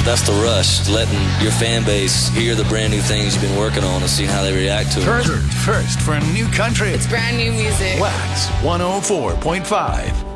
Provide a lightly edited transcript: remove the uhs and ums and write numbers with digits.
That's the rush, letting your fan base hear the brand new things you've been working on and seeing how they react to it. First for new country. It's brand new music. Wax 104.5.